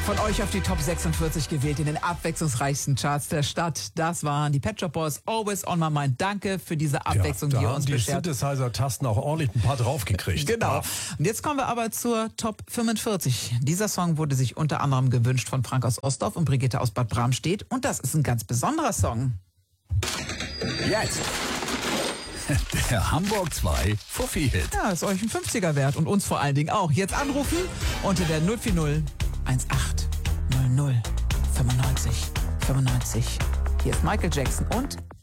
Von euch auf die Top 46 gewählt in den abwechslungsreichsten Charts der Stadt. Das waren die Pet Shop Boys, Always on My Mind. Danke für diese Abwechslung, die ihr uns beschert. Die Synthesizer-Tasten auch ordentlich ein paar draufgekriegt. Genau. Und jetzt kommen wir aber zur Top 45. Dieser Song wurde sich unter anderem gewünscht von Frank aus Ostdorf und Brigitte aus Bad Bramstedt. Und das ist ein ganz besonderer Song. Jetzt der Hamburg 2 Fuffi-Hit. Ja, ist euch ein 50er wert und uns vor allen Dingen auch. Jetzt anrufen unter der 040 18 00 95 95. Hier ist Michael Jackson und